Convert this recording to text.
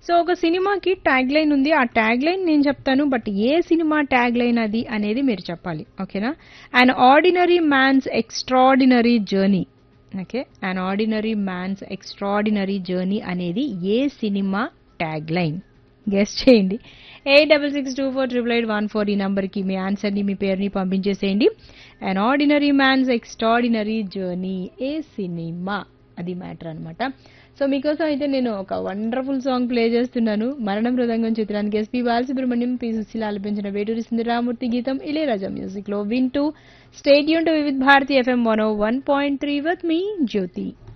So ఒక సినిమాకి tag line ఉంది. ఆ ట్యాగ్ లైన్ నేను చెప్తాను. But A cinema tag line అది అనేది మీరు చెప్పాలి. ఓకేనా? An ordinary man's extraordinary journey. Okay, an ordinary man's extraordinary journey అనేది ఏ సినిమా ట్యాగ్ లైన్? గెస్ చేయండి. 8662488814 ఈ నంబర్కి మీ ఆన్సర్ని, మీ పేరుని పంపించేసేయండి. An ordinary man's extraordinary journey A cinema? అది మ్యాటర్ అనమాట. సో మీకోసం అయితే నేను ఒక వండర్ఫుల్ సాంగ్ ప్లే చేస్తున్నాను. మరణం మృదంగం చిత్రానికి ఎస్పి బాలసుబ్రహ్మణ్యం, పి సుశీల ఆలపించిన వేటూరి సుందరరామూర్తి గీతం ఇళయరాజా మ్యూజిక్ లో వింటూ state Yoon to Vividh Bharati FM 101.3 with me Jyothi.